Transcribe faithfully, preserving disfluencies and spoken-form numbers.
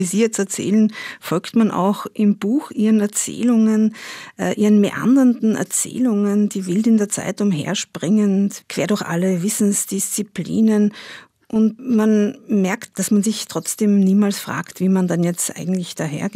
Wie Sie jetzt erzählen, folgt man auch im Buch Ihren Erzählungen, äh, Ihren meandernden Erzählungen, die wild in der Zeit umherspringen, quer durch alle Wissensdisziplinen. Und man merkt, dass man sich trotzdem niemals fragt, wie man dann jetzt eigentlich daher